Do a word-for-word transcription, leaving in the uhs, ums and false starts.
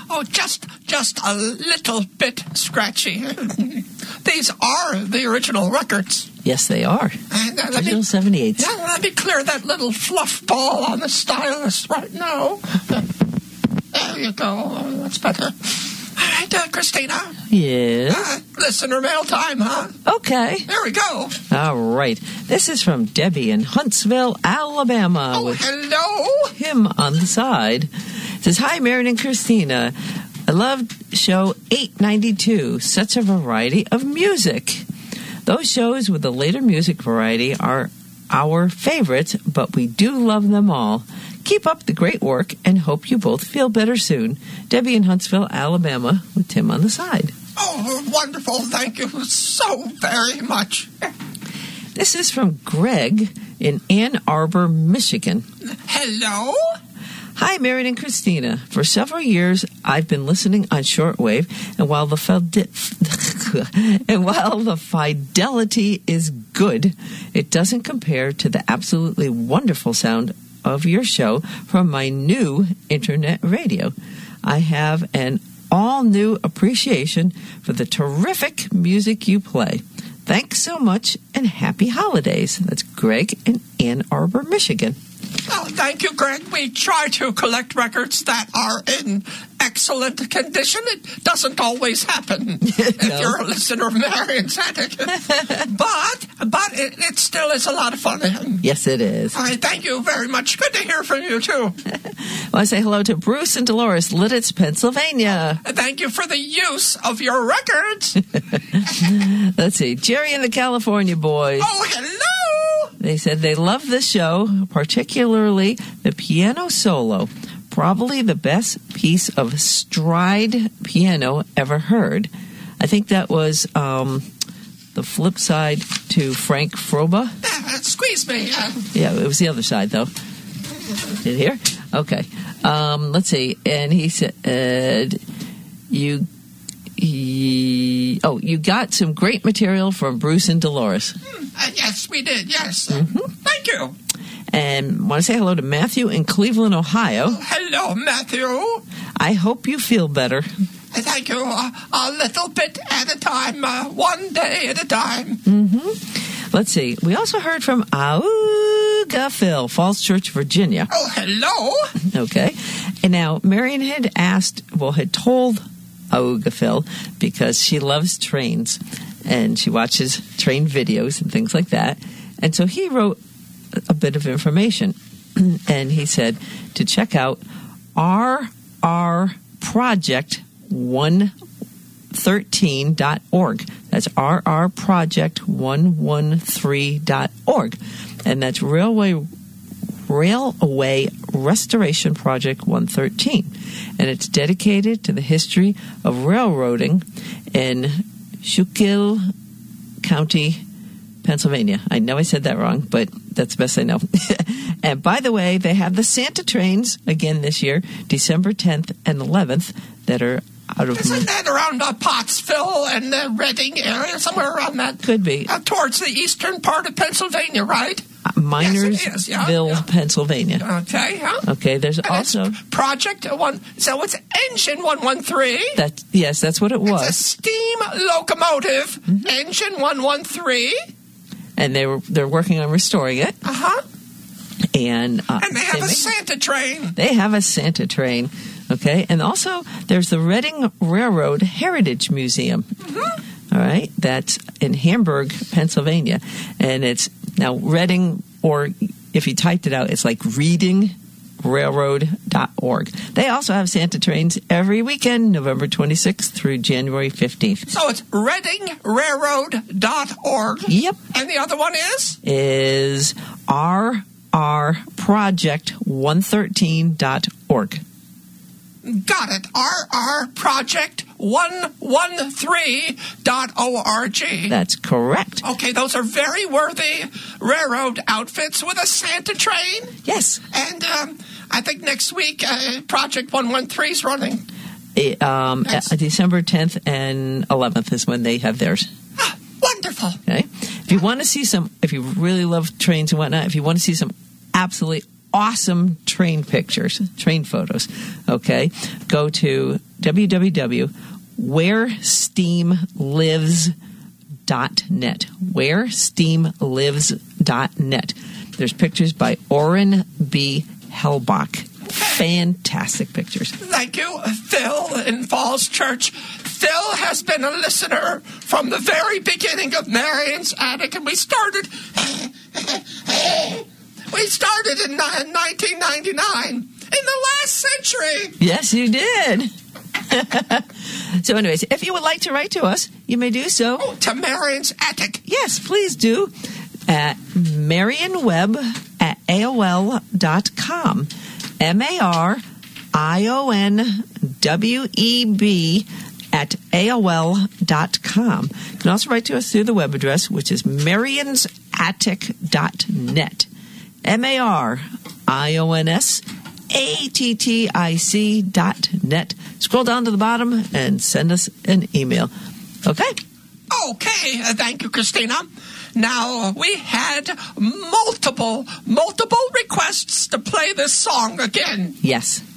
Oh, just just a little bit scratchy. These are the original records. Yes, they are. And, uh, let Original me, seventy-eights. Yeah, let me clear that little fluff ball on the stylus right now. There you go. Oh, that's better. All right, uh, Christina. Yes. Uh, listener mail time, huh? Okay. There we go. All right. This is from Debbie in Huntsville, Alabama. Oh, with hello. him on the side. It says, hi, Marion and Christina. I loved show eight ninety-two. Such a variety of music. Those shows with the later music variety are our favorites, but we do love them all. Keep up the great work and hope you both feel better soon. Debbie in Huntsville, Alabama, with Tim on the side. Oh, wonderful. Thank you so very much. This is from Greg in Ann Arbor, Michigan. Hello? Hi, Marion and Christina. For several years, I've been listening on shortwave, and while the fide- and while the fidelity is good, it doesn't compare to the absolutely wonderful sound of your show from my new internet radio. I have an all-new appreciation for the terrific music you play. Thanks so much, and happy holidays. That's Greg in Ann Arbor, Michigan. Oh, thank you, Greg. We try to collect records that are in excellent condition. It doesn't always happen if No. you're a listener of Marion's Attic. but but it, it still is a lot of fun. Yes, it is. All right, thank you very much. Good to hear from you, too. Well, I say hello to Bruce and Dolores, Lidditz, Pennsylvania. And thank you for the use of your records. Let's see. Jerry and the California Boys. Oh, hello. They said they love this show, particularly the piano solo. Probably the best piece of stride piano ever heard. I think that was um, the flip side to Frank Froba. Uh, squeeze me. Uh, Yeah, it was the other side, though. Did you hear? Okay. Um, let's see. And he said, you... He, oh, you got some great material from Bruce and Dolores. uh, yes, we did. Yes. Mm-hmm. Thank you. And want to say hello to Matthew in Cleveland, Ohio. Hello, Matthew. I hope you feel better. Thank you. Uh, a little bit at a time, uh, one day at a time. Mm-hmm. Let's see. We also heard from Auga Phil, Falls Church, Virginia. Oh, hello. Okay. And now Marion had asked, well, had told Auga Phil, because she loves trains and she watches train videos and things like that. And so he wrote a bit of information. And he said to check out R R project one thirteen dot org. That's R R project one thirteen dot org. And that's Railway Railway Restoration Project one thirteen. And it's dedicated to the history of railroading in Schuylkill County, Pennsylvania. I know I said that wrong, but that's the best I know. And by the way, they have the Santa trains again this year, December tenth and eleventh, that are out of... Isn't that around uh, Pottsville and the Reading area, somewhere around that? Could be. Uh, towards the eastern part of Pennsylvania, right? Uh, Minersville, Yes, it is, yeah, yeah. Pennsylvania. Okay, huh? Okay, there's And also... it's Project one, so it's Engine one thirteen. that. Yes, that's what it It's a was. steam locomotive, Mm-hmm. Engine one thirteen. And they were they're working on restoring it. Uh-huh. And, uh, And they have a make- Santa train. They have a Santa train, okay? And also, there's the Reading Railroad Heritage Museum, Mm-hmm. all right? That's in Hamburg, Pennsylvania. And it's now Reading, or if you typed it out, it's like reading railroad dot org. They also have Santa trains every weekend, November twenty-sixth through January fifteenth. So it's reading railroad dot org. Yep. And the other one is? Is R R project one thirteen dot org. Got it. R R project one thirteen dot org. That's correct. Okay, those are very worthy railroad outfits with a Santa train. Yes. And um, I think next week, uh, Project one thirteen is running. It, um, That's- uh, December tenth and eleventh is when they have theirs. Ah, wonderful. Okay. If you want to see some, if you really love trains and whatnot, if you want to see some absolutely awesome train pictures, train photos. Okay, go to w w w dot where steam lives dot net. where steam lives dot net. There's pictures by Orrin B. Hellbach. Fantastic pictures. Thank you, Phil in Falls Church. Phil has been a listener from the very beginning of Marion's Attic, and we started... we started in nineteen ninety-nine, in the last century. Yes, you did. So anyways, if you would like to write to us, you may do so. Oh, to Marion's Attic. Yes, please do. At Marion Webb at A O L dot com. M A R I O N W E B at A O L dot com. You can also write to us through the web address, which is marions attic dot net. M A R I O N S A T T I C dot net. Scroll down to the bottom and send us an email. Okay? Okay, uh, thank you, Christina. Now, we had multiple, multiple requests to play this song again. Yes.